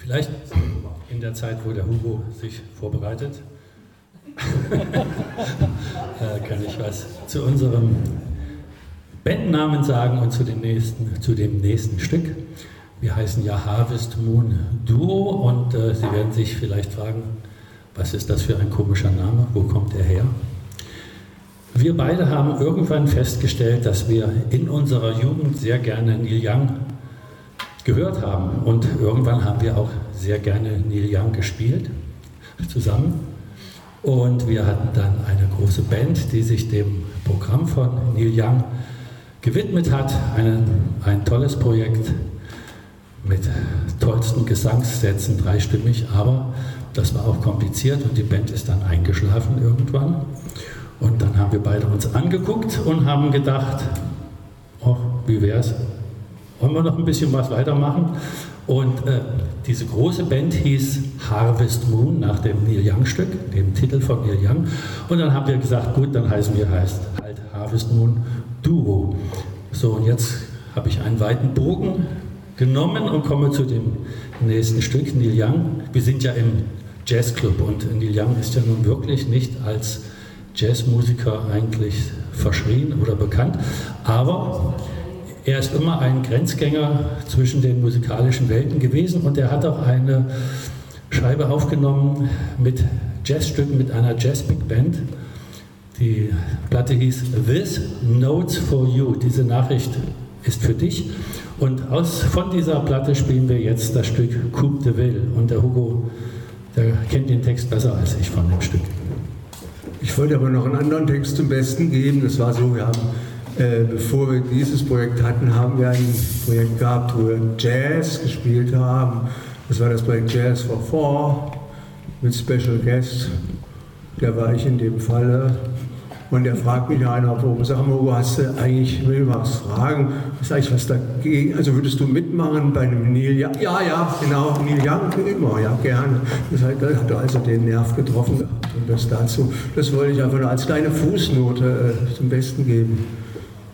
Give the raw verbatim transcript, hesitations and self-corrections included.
Vielleicht in der Zeit, wo der Hugo sich vorbereitet, äh, kann ich was zu unserem Bandnamen sagen und zu dem nächsten, zu dem nächsten Stück. Wir heißen ja Harvest Moon Duo und äh, Sie werden sich vielleicht fragen, was ist das für ein komischer Name, wo kommt er her? Wir beide haben irgendwann festgestellt, dass wir in unserer Jugend sehr gerne Neil Young gehört haben und irgendwann haben wir auch sehr gerne Neil Young gespielt, zusammen. Und wir hatten dann eine große Band, die sich dem Programm von Neil Young gewidmet hat. Eine, ein tolles Projekt mit tollsten Gesangssätzen, dreistimmig, aber das war auch kompliziert und die Band ist dann eingeschlafen irgendwann. Und dann haben wir beide uns angeguckt und haben gedacht, oh, wie wär's? Wollen wir noch ein bisschen was weitermachen? Und äh, diese große Band hieß Harvest Moon nach dem Neil Young-Stück, dem Titel von Neil Young. Und dann haben wir gesagt, gut, dann heißen wir heißt halt Harvest Moon Duo. So, und jetzt habe ich einen weiten Bogen genommen und komme zu dem nächsten Stück, Neil Young. Wir sind ja im Jazzclub und Neil Young ist ja nun wirklich nicht als Jazzmusiker eigentlich verschrien oder bekannt, aber er ist immer ein Grenzgänger zwischen den musikalischen Welten gewesen und er hat auch eine Scheibe aufgenommen mit Jazzstücken, mit einer Jazz-Big Band. Die Platte hieß This Notes for You. Diese Nachricht ist für dich. Und aus, von dieser Platte spielen wir jetzt das Stück Coupe de Ville. Und der Hugo, der kennt den Text besser als ich von dem Stück. Ich wollte aber noch einen anderen Text zum Besten geben. Das war so, wir haben Äh, bevor wir dieses Projekt hatten, haben wir ein Projekt gehabt, wo wir Jazz gespielt haben. Das war das Projekt Jazz for Four mit Special Guest. Der war ich in dem Falle. Und der fragt mich einer, warum, sag mal, wo hast du eigentlich, will was fragen, ist eigentlich was dagegen, also würdest du mitmachen bei einem Neil Young? Ja, ja, genau, Neil Young, immer, ja, gerne. Das hat, das hat also den Nerv getroffen gehabt und das dazu, das wollte ich einfach nur als kleine Fußnote äh, zum Besten geben.